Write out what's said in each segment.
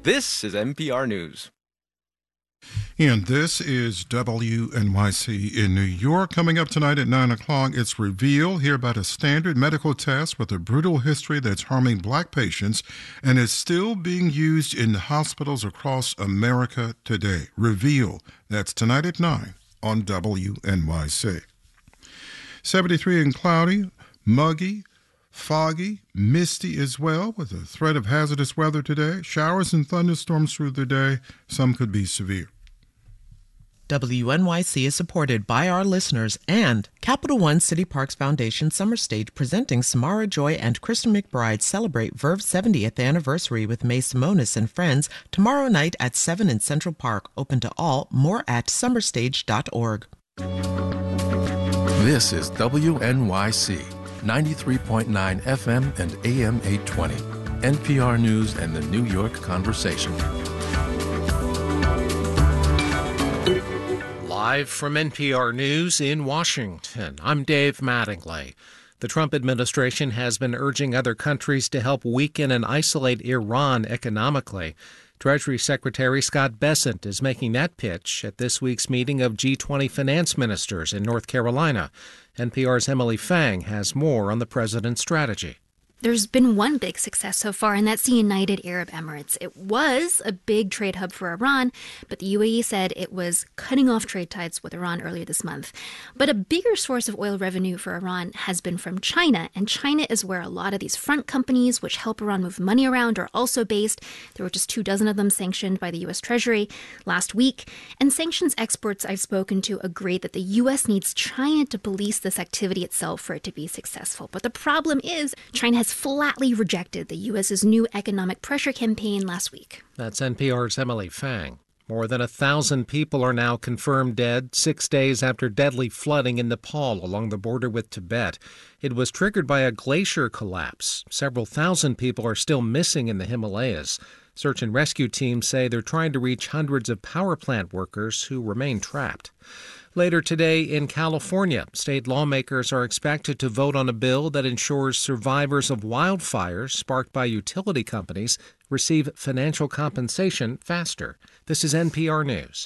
This is NPR News. And this is WNYC in New York. Coming up tonight at 9 o'clock, it's Reveal. Hear about a standard medical test with a brutal history that's harming black patients and is still being used in hospitals across America today. Reveal. That's tonight at 9 on WNYC. 73 and cloudy, muggy, foggy, misty as well, with a threat of hazardous weather today. Showers and thunderstorms through the day. Some could be severe. WNYC is supported by our listeners and Capital One City Parks Foundation Summer Stage, presenting Samara Joy and Kristen McBride celebrate Verve's 70th anniversary with May Simonis and friends tomorrow night at 7 in Central Park. Open to all. More at summerstage.org. This is WNYC, 93.9 FM and AM 820. NPR News and the New York Conversation. Live from NPR News in Washington, I'm Dave Mattingly. The Trump administration has been urging other countries to help weaken and isolate Iran economically. Treasury Secretary Scott Bessent is making that pitch at this week's meeting of G20 finance ministers in North Carolina. NPR's Emily Fang has more on the president's strategy. There's been one big success so far, and that's the United Arab Emirates. It was a big trade hub for Iran, but the UAE said it was cutting off trade ties with Iran earlier this month. But a bigger source of oil revenue for Iran has been from China, and China is where a lot of these front companies, which help Iran move money around, are also based. There were just 24 of them sanctioned by the U.S. Treasury last week. And sanctions experts I've spoken to agree that the U.S. needs China to police this activity itself for it to be successful. But the problem is China has flatly rejected the U.S.'s new economic pressure campaign last week. That's NPR's Emily Fang. More than 1,000 people are now confirmed dead 6 days after deadly flooding in Nepal along the border with Tibet. It was triggered by a glacier collapse. Several thousand people are still missing in the Himalayas. Search and rescue teams say they're trying to reach hundreds of power plant workers who remain trapped. Later today in California, state lawmakers are expected to vote on a bill that ensures survivors of wildfires sparked by utility companies receive financial compensation faster. This is NPR News.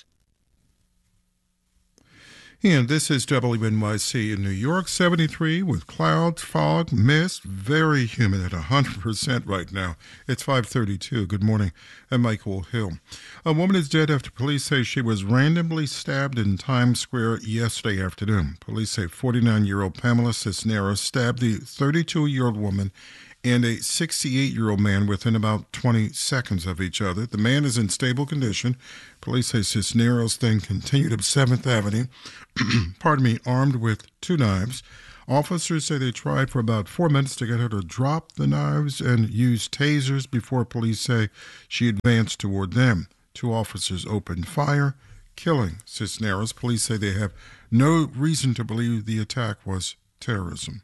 And this is WNYC in New York, 73 with clouds, fog, mist, very humid at 100% right now. It's 5:32. Good morning. I'm Michael Hill. A woman is dead after police say she was randomly stabbed in Times Square yesterday afternoon. Police say 49-year-old Pamela Cisneros stabbed the 32-year-old woman and a 68-year-old man within about 20 seconds of each other. The man is in stable condition. Police say Cisneros then continued up 7th Avenue, armed with 2 knives. Officers say they tried for about 4 minutes to get her to drop the knives and use tasers before police say she advanced toward them. 2 officers opened fire, killing Cisneros. Police say they have no reason to believe the attack was terrorism.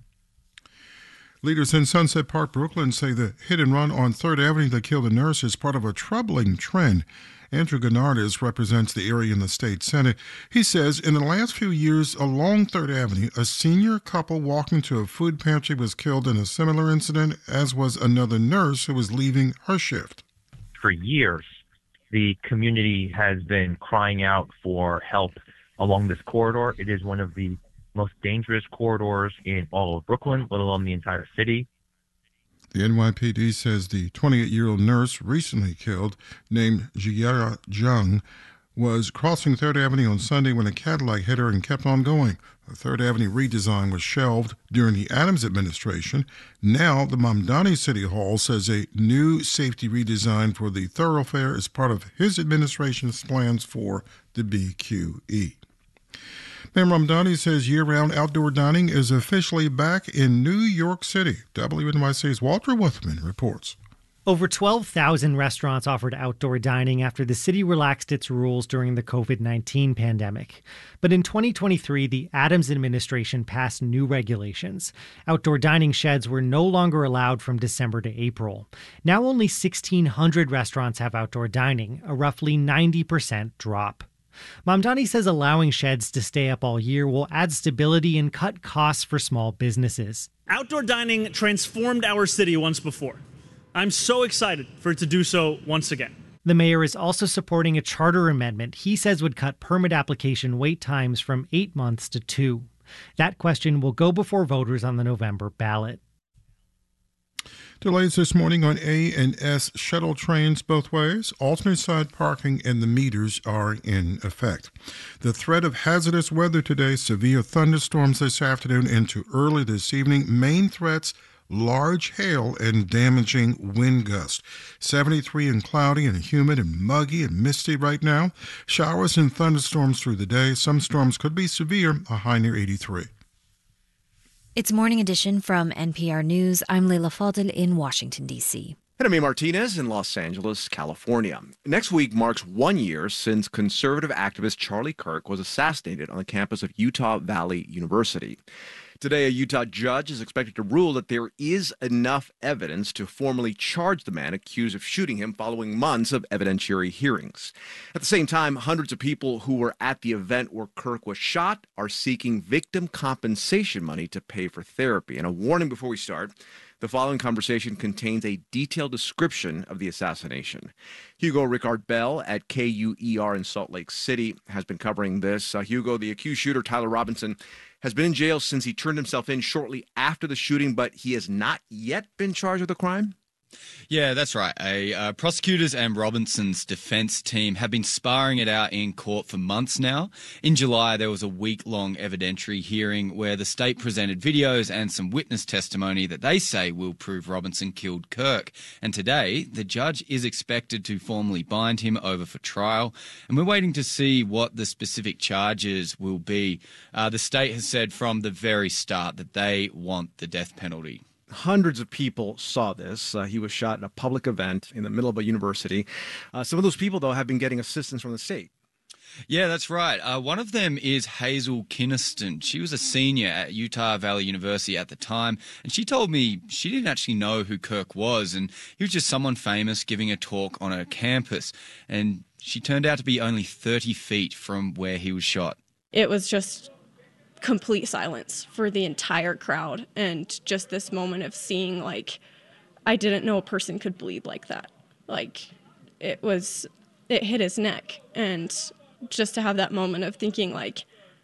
Leaders in Sunset Park, Brooklyn say the hit and run on 3rd Avenue that killed a nurse is part of a troubling trend. Andrew Gennardis represents the area in the state Senate. He says in the last few years along 3rd Avenue, a senior couple walking to a food pantry was killed in a similar incident, as was another nurse who was leaving her shift. For years, the community has been crying out for help along this corridor. It is one of the most dangerous corridors in all of Brooklyn, let alone the entire city. The NYPD says the 28-year-old nurse recently killed, named Jiara Jung, was crossing 3rd Avenue on Sunday when a Cadillac hit her and kept on going. The 3rd Avenue redesign was shelved during the Adams administration. Now, the Mamdani City Hall says a new safety redesign for the thoroughfare is part of his administration's plans for the BQE. Mayor Mamdani says year-round outdoor dining is officially back in New York City. WNYC's Walter Wuthman reports. Over 12,000 restaurants offered outdoor dining after the city relaxed its rules during the COVID-19 pandemic. But in 2023, the Adams administration passed new regulations. Outdoor dining sheds were no longer allowed from December to April. Now only 1,600 restaurants have outdoor dining, a roughly 90% drop. Mamdani says allowing sheds to stay up all year will add stability and cut costs for small businesses. Outdoor dining transformed our city once before. I'm so excited for it to do so once again. The mayor is also supporting a charter amendment he says would cut permit application wait times from 8 months to 2. That question will go before voters on the November ballot. Delays this morning on A and S shuttle trains both ways. Alternate side parking and the meters are in effect. The threat of hazardous weather today, severe thunderstorms this afternoon into early this evening. Main threats, large hail and damaging wind gusts. 73 and cloudy and humid and muggy and misty right now. Showers and thunderstorms through the day. Some storms could be severe, a high near 83. It's Morning Edition from NPR News. I'm Leila Fadel in Washington, D.C. And I'm Martinez in Los Angeles, California. Next week marks 1 year since conservative activist Charlie Kirk was assassinated on the campus of Utah Valley University. Today, a Utah judge is expected to rule that there is enough evidence to formally charge the man accused of shooting him following months of evidentiary hearings. At the same time, hundreds of people who were at the event where Kirk was shot are seeking victim compensation money to pay for therapy. And a warning before we start. The following conversation contains a detailed description of the assassination. Hugo Ricard Bell at KUER in Salt Lake City has been covering this. Hugo, the accused shooter, Tyler Robinson, has been in jail since he turned himself in shortly after the shooting, but he has not yet been charged with a crime? Yeah, that's right. Prosecutors and Robinson's defense team have been sparring it out in court for months now. In July, there was a week-long evidentiary hearing where the state presented videos and some witness testimony that they say will prove Robinson killed Kirk. And today, the judge is expected to formally bind him over for trial. And we're waiting to see what the specific charges will be. The state has said from the very start that they want the death penalty. Hundreds of people saw this. He was shot at a public event in the middle of a university. Some of those people, though, have been getting assistance from the state. Yeah, that's right. One of them is Hazel Kinniston. She was a senior at Utah Valley University at the time, and she told me she didn't actually know who Kirk was, and he was just someone famous giving a talk on her campus. And she turned out to be only 30 feet from where he was shot. It was just complete silence for the entire crowd, and just this moment of seeing, like, I didn't know a person could bleed like that. Like, it hit his neck, and just to have that moment of thinking, like,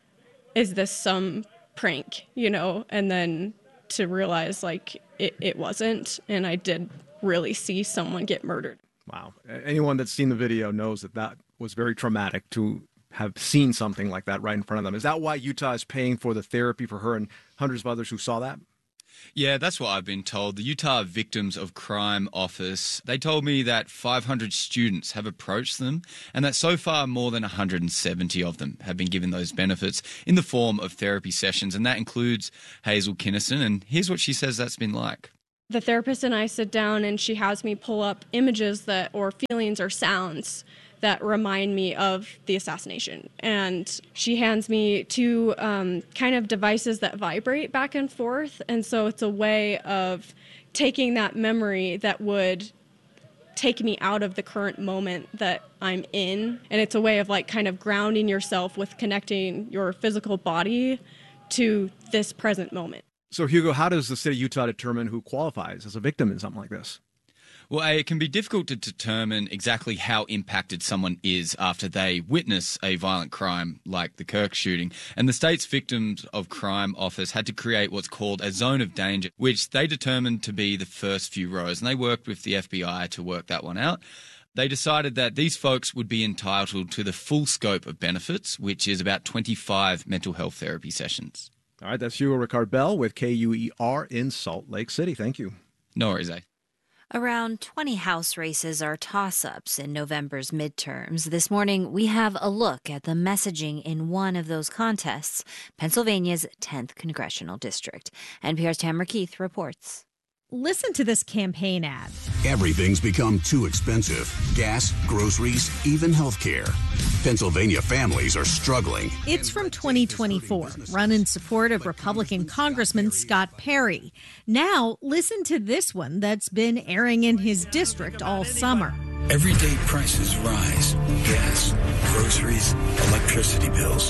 is this some prank, you know? And then to realize, like, it wasn't, and I did really see someone get murdered. Wow. Anyone that's seen the video knows that that was very traumatic to have seen something like that right in front of them. Is that why Utah is paying for the therapy for her and hundreds of others who saw that? Yeah, that's what I've been told. The Utah Victims of Crime Office, they told me that 500 students have approached them and that so far more than 170 of them have been given those benefits in the form of therapy sessions, and that includes Hazel Kinniston. And here's what she says that's been like. The therapist and I sit down and she has me pull up images or feelings or sounds that remind me of the assassination. And she hands me two kind of devices that vibrate back and forth. And so it's a way of taking that memory that would take me out of the current moment that I'm in. And it's a way of, like, kind of grounding yourself with connecting your physical body to this present moment. So, Hugo, how does the state of Utah determine who qualifies as a victim in something like this? Well, it can be difficult to determine exactly how impacted someone is after they witness a violent crime like the Kirk shooting. And the state's Victims of Crime Office had to create what's called a zone of danger, which they determined to be the first few rows. And they worked with the FBI to work that one out. They decided that these folks would be entitled to the full scope of benefits, which is about 25 mental health therapy sessions. All right, that's Hugo Ricard Bell with KUER in Salt Lake City. Thank you. No worries, eh? Around 20 House races are toss-ups in November's midterms. This morning, we have a look at the messaging in one of those contests, Pennsylvania's 10th Congressional District. NPR's Tamara Keith reports. Listen to this campaign ad. Everything's become too expensive. Gas, groceries, even healthcare. Pennsylvania families are struggling. It's from 2024, run in support of Republican Congressman Scott Perry. Now, listen to this one that's been airing in his district all summer. Everyday prices rise. Gas, groceries, electricity bills.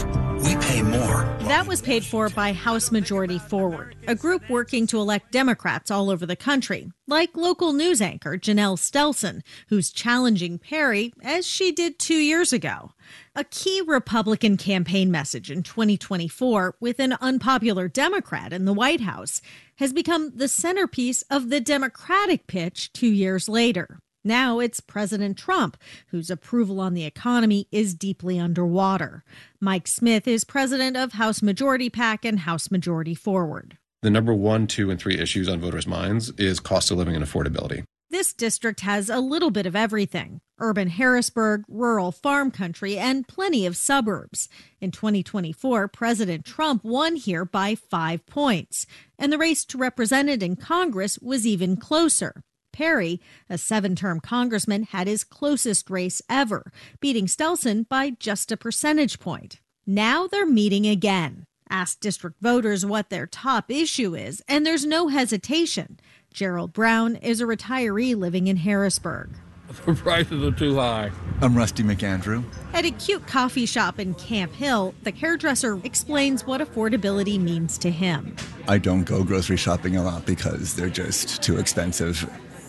we pay more. That was paid for by House Majority Forward, a group working to elect Democrats all over the country, like local news anchor Janelle Stelson, who's challenging Perry as she did 2 years ago. A key Republican campaign message in 2024 with an unpopular Democrat in the White House has become the centerpiece of the Democratic pitch 2 years later. Now it's President Trump, whose approval on the economy is deeply underwater. Mike Smith is president of House Majority PAC and House Majority Forward. The number 1, 2, and 3 issues on voters' minds is cost of living and affordability. This district has a little bit of everything: urban Harrisburg, rural farm country, and plenty of suburbs. In 2024, President Trump won here by 5 points, and the race to represent in Congress was even closer. Perry, a 7-term congressman, had his closest race ever, beating Stelson by just a percentage point. Now they're meeting again. Ask district voters what their top issue is, and there's no hesitation. Gerald Brown is a retiree living in Harrisburg. The prices are too high. I'm Rusty McAndrew. At a cute coffee shop in Camp Hill, the hairdresser explains what affordability means to him. I don't go grocery shopping a lot because they're just too expensive.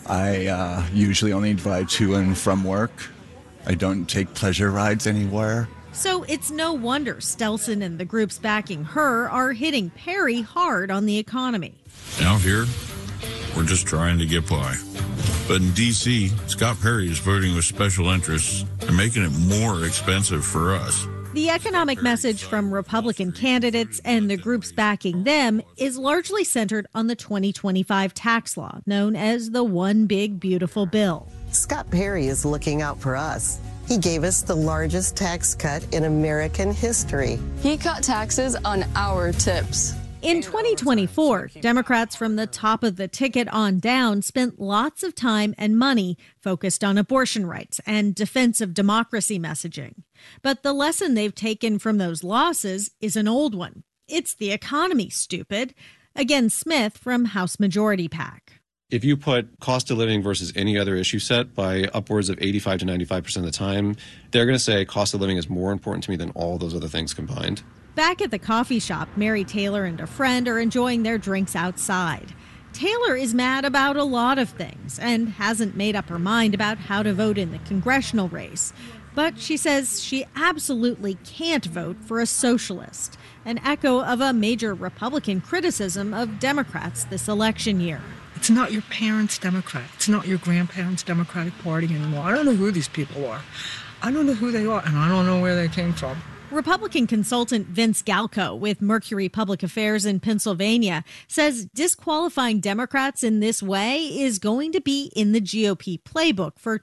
I usually only drive to and from work. I don't take pleasure rides anywhere. So it's no wonder Stelson and the groups backing her are hitting Perry hard on the economy. Out here, we're just trying to get by. But in D.C., Scott Perry is voting with special interests and making it more expensive for us. The economic message from Republican candidates and the groups backing them is largely centered on the 2025 tax law, known as the One Big Beautiful Bill. Scott Perry is looking out for us. He gave us the largest tax cut in American history. He cut taxes on our tips. In 2024, Democrats from the top of the ticket on down spent lots of time and money focused on abortion rights and defense of democracy messaging. But the lesson they've taken from those losses is an old one. It's the economy, stupid. Again, Smith from House Majority PAC. If you put cost of living versus any other issue set by upwards of 85 to 95% of the time, they're going to say cost of living is more important to me than all those other things combined. Back at the coffee shop, Mary Taylor and a friend are enjoying their drinks outside. Taylor is mad about a lot of things and hasn't made up her mind about how to vote in the congressional race. But she says she absolutely can't vote for a socialist, an echo of a major Republican criticism of Democrats this election year. It's not your parents' Democrat. It's not your grandparents' Democratic Party anymore. I don't know who these people are. I don't know who they are, and I don't know where they came from. Republican consultant Vince Galco with Mercury Public Affairs in Pennsylvania says disqualifying Democrats in this way is going to be in the GOP playbook for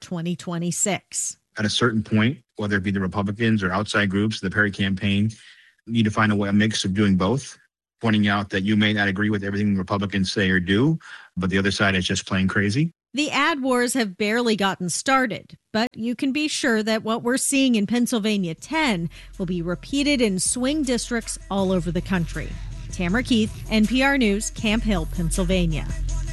2026. At a certain point, whether it be the Republicans or outside groups, the Perry campaign need to find a mix of doing both, pointing out that you may not agree with everything the Republicans say or do, but the other side is just plain crazy. The ad wars have barely gotten started, but you can be sure that what we're seeing in Pennsylvania 10 will be repeated in swing districts all over the country. Tamara Keith, NPR News, Camp Hill, Pennsylvania.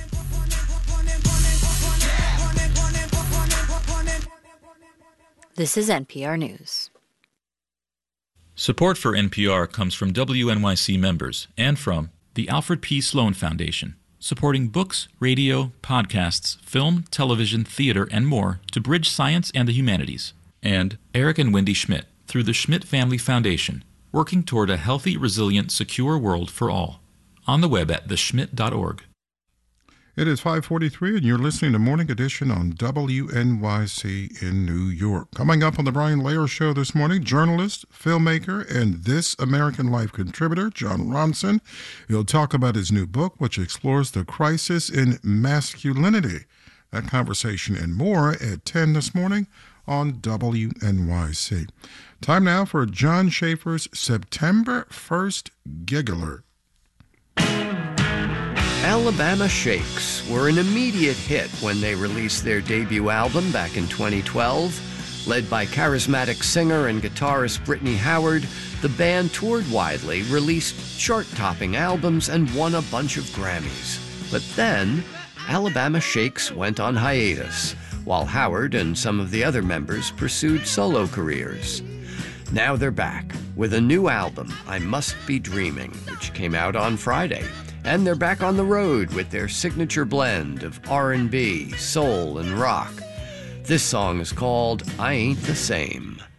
This is NPR News. Support for NPR comes from WNYC members and from the Alfred P. Sloan Foundation, supporting books, radio, podcasts, film, television, theater, and more to bridge science and the humanities. And Eric and Wendy Schmidt, through the Schmidt Family Foundation, working toward a healthy, resilient, secure world for all. On the web at theschmidt.org. It is 5:43, and you're listening to Morning Edition on WNYC in New York. Coming up on the Brian Lehrer Show this morning, journalist, filmmaker, and This American Life contributor, Jon Ronson. He'll talk about his new book, which explores the crisis in masculinity. That conversation and more at 10 this morning on WNYC. Time now for John Schaefer's September 1st Gig Alert. Alabama Shakes were an immediate hit when they released their debut album back in 2012. Led by charismatic singer and guitarist Brittany Howard, the band toured widely, released chart-topping albums, and won a bunch of Grammys. But then, Alabama Shakes went on hiatus, while Howard and some of the other members pursued solo careers. Now they're back with a new album, I Must Be Dreaming, which came out on Friday. And they're back on the road with their signature blend of R&B, soul, and rock. This song is called I Ain't the Same.